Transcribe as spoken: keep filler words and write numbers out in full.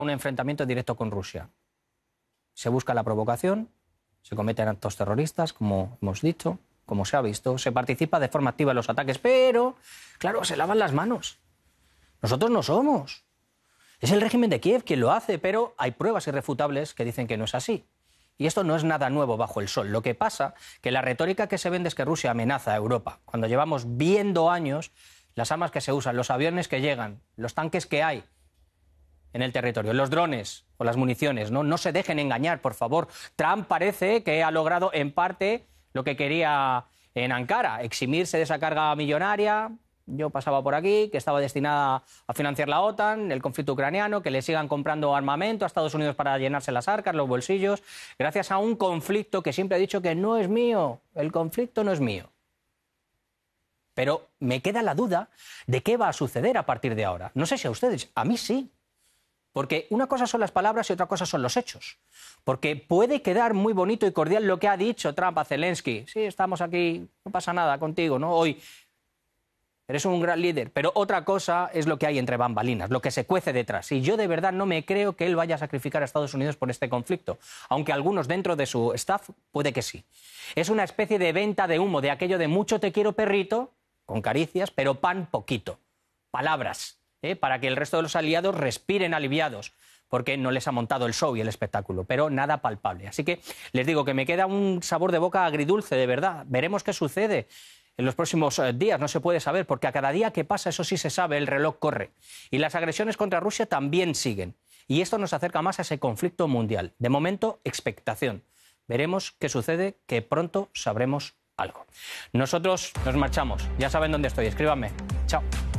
un enfrentamiento directo con Rusia. Se busca la provocación, se cometen actos terroristas, como hemos dicho, como se ha visto, se participa de forma activa en los ataques, pero, claro, se lavan las manos. Nosotros no somos. Es el régimen de Kiev quien lo hace, pero hay pruebas irrefutables que dicen que no es así. Y esto no es nada nuevo bajo el sol. Lo que pasa que la retórica que se vende es que Rusia amenaza a Europa, cuando llevamos viendo años las armas que se usan, los aviones que llegan, los tanques que hay en el territorio, los drones o las municiones, ¿no? No se dejen engañar, por favor. Trump parece que ha logrado en parte lo que quería en Ankara, eximirse de esa carga millonaria. Yo pasaba por aquí, que estaba destinada a financiar la OTAN, el conflicto ucraniano, que le sigan comprando armamento a Estados Unidos para llenarse las arcas, los bolsillos, gracias a un conflicto que siempre he dicho que no es mío. El conflicto no es mío. Pero me queda la duda de qué va a suceder a partir de ahora. No sé si a ustedes, a mí sí. Porque una cosa son las palabras y otra cosa son los hechos. Porque puede quedar muy bonito y cordial lo que ha dicho Trump a Zelensky. Sí, estamos aquí, no pasa nada contigo, ¿no? Hoy eres un gran líder. Pero otra cosa es lo que hay entre bambalinas, lo que se cuece detrás. Y yo de verdad no me creo que él vaya a sacrificar a Estados Unidos por este conflicto. Aunque algunos dentro de su staff puede que sí. Es una especie de venta de humo, de aquello de mucho te quiero perrito, con caricias, pero pan poquito. Palabras. ¿Eh? Para que el resto de los aliados respiren aliviados, porque no les ha montado el show y el espectáculo, pero nada palpable. Así que les digo que me queda un sabor de boca agridulce, de verdad. Veremos qué sucede en los próximos días, no se puede saber, porque a cada día que pasa, eso sí se sabe, el reloj corre. Y las agresiones contra Rusia también siguen. Y esto nos acerca más a ese conflicto mundial. De momento, expectación. Veremos qué sucede, que pronto sabremos algo. Nosotros nos marchamos. Ya saben dónde estoy. Escríbanme. Chao.